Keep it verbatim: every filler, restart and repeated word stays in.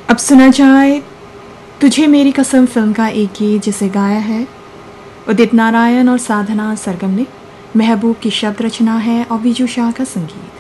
अब सुना जाए तुझे मेरी कसम फिल्म का एक गीत जिसे गाया है उदित नारायण और साधना सरगम ने। महबूब की शब्द रचना है और विजू शाह का संगीत।